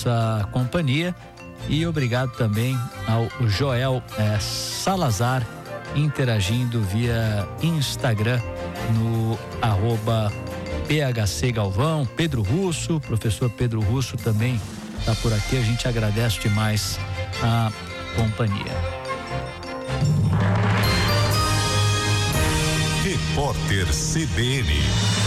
nossa companhia. E obrigado também ao Joel Salazar, interagindo via Instagram no @PHC Galvão. Pedro Russo, professor Pedro Russo também está por aqui. A gente agradece demais a companhia. Repórter CBN.